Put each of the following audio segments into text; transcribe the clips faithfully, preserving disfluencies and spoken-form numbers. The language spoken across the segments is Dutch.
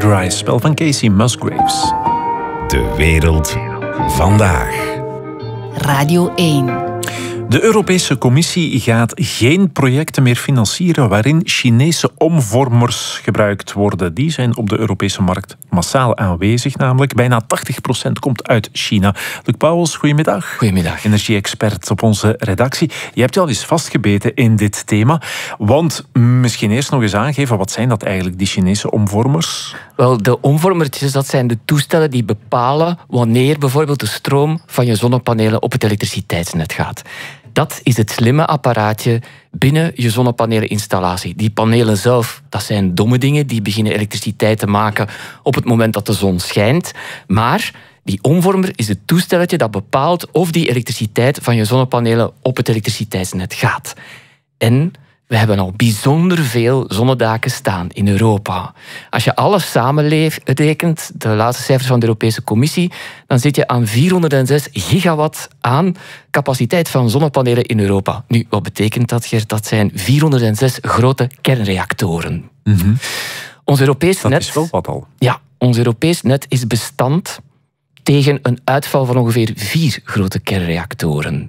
Paradise, spel van Casey Musgraves. De wereld vandaag. Radio één. De Europese Commissie gaat geen projecten meer financieren waarin Chinese omvormers gebruikt worden. Die zijn op de Europese markt massaal aanwezig, namelijk bijna tachtig procent komt uit China. Luc Pauwels, goedemiddag. Goedemiddag. Energie-expert op onze redactie. Je hebt je al eens vastgebeten in dit thema, want misschien eerst nog eens aangeven, wat zijn dat eigenlijk, die Chinese omvormers? Wel, de omvormertjes, dat zijn de toestellen die bepalen wanneer bijvoorbeeld de stroom van je zonnepanelen op het elektriciteitsnet gaat. Dat is het slimme apparaatje binnen je zonnepaneleninstallatie. Die panelen zelf, dat zijn domme dingen die beginnen elektriciteit te maken op het moment dat de zon schijnt. Maar die omvormer is het toestelletje dat bepaalt of die elektriciteit van je zonnepanelen op het elektriciteitsnet gaat. En we hebben al bijzonder veel zonnedaken staan in Europa. Als je alles samenrekent, de laatste cijfers van de Europese Commissie, dan zit je aan vierhonderdzes gigawatt aan capaciteit van zonnepanelen in Europa. Nu, wat betekent dat, Gert? Dat zijn vierhonderdzes grote kernreactoren. Mm-hmm. Ons Europees dat net, is wel wat al. Ja, ons Europees net is bestand tegen een uitval van ongeveer vier grote kernreactoren.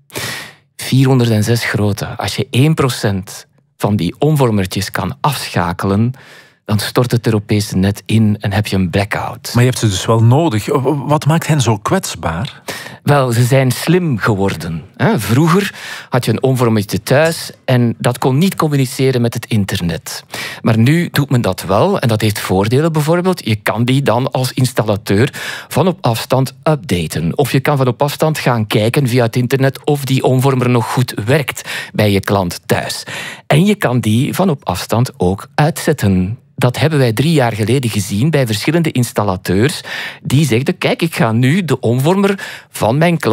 vierhonderdzes grote. Als je één procent van die omvormertjes kan afschakelen, dan stort het Europese net in en heb je een blackout. Maar je hebt ze dus wel nodig. Wat maakt hen zo kwetsbaar? Wel, ze zijn slim geworden. Vroeger had je een omvormertje thuis en dat kon niet communiceren met het internet. Maar nu doet men dat wel en dat heeft voordelen bijvoorbeeld. Je kan die dan als installateur van op afstand updaten. Of je kan van op afstand gaan kijken via het internet of die omvormer nog goed werkt bij je klant thuis. En je kan die van op afstand ook uitzetten. Dat hebben wij drie jaar geleden gezien bij verschillende installateurs die zegden, kijk, ik ga nu de omvormer van mijn klant